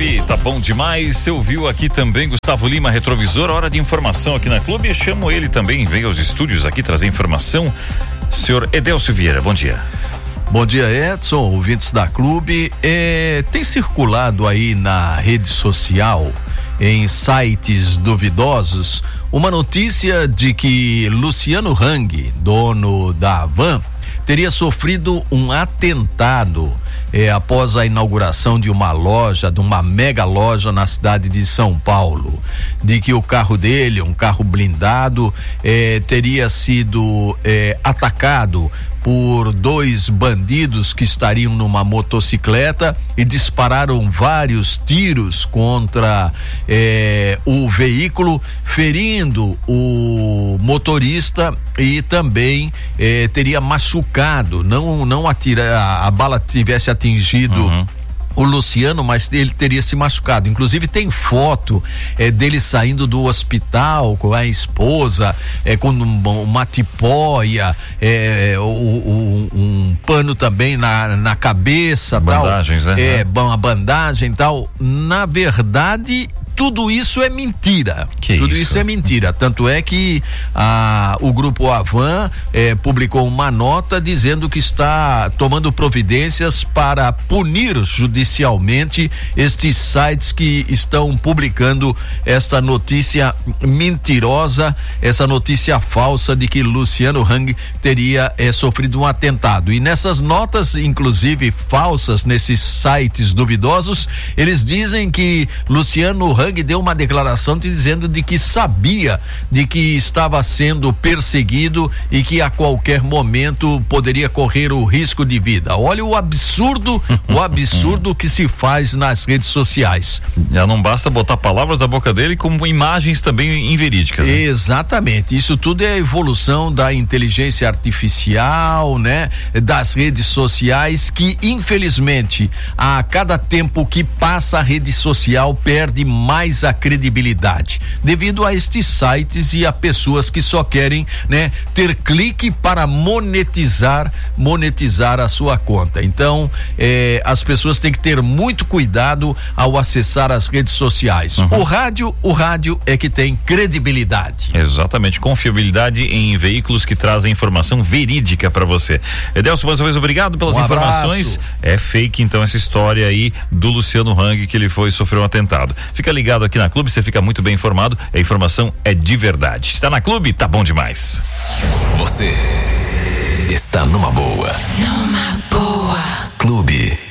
Clube, tá bom demais. Você ouviu aqui também Gustavo Lima, retrovisor, hora de informação aqui na Clube. Eu chamo ele também, veio aos estúdios aqui trazer informação. Senhor Edelcio Vieira, bom dia. Bom dia, Edson, ouvintes da Clube. Tem circulado aí na rede social, em sites duvidosos, uma notícia de que Luciano Hang, dono da Havan, teria sofrido um atentado após a inauguração de uma loja, de uma mega loja na cidade de São Paulo. De que o carro dele, um carro blindado, teria sido atacado por dois bandidos que estariam numa motocicleta e dispararam vários tiros contra o veículo, ferindo o motorista e também teria machucado, não a bala tivesse atingido o Luciano, mas ele teria se machucado. Inclusive tem foto dele saindo do hospital com a esposa, com uma tipóia, um pano também na cabeça, bandagens, tal. Né? Uma bandagem e tal. Na verdade, tudo isso é mentira. Tudo isso é mentira. Tanto é que o grupo Havan publicou uma nota dizendo que está tomando providências para punir judicialmente estes sites que estão publicando esta notícia mentirosa, essa notícia falsa de que Luciano Hang teria sofrido um atentado. E nessas notas, inclusive falsas, nesses sites duvidosos, eles dizem que Luciano Hang deu uma declaração dizendo de que sabia de que estava sendo perseguido e que a qualquer momento poderia correr o risco de vida. Olha o absurdo que se faz nas redes sociais. Já não basta botar palavras da boca dele, como imagens também inverídicas. Né? Exatamente, isso tudo é a evolução da inteligência artificial, né? Das redes sociais, que infelizmente a cada tempo que passa a rede social perde mais a credibilidade, devido a estes sites e a pessoas que só querem, né, ter clique para monetizar a sua conta. Então, as pessoas têm que ter muito cuidado ao acessar as redes sociais. O rádio é que tem credibilidade. Exatamente, confiabilidade em veículos que trazem informação verídica para você. Edelcio, mais uma vez, obrigado pelas informações. É fake, então, essa história aí do Luciano Hang, que ele sofreu um atentado. Fica ligado aqui na Clube, você fica muito bem informado, a informação é de verdade. Tá na Clube? Tá bom demais. Você está numa boa. Clube.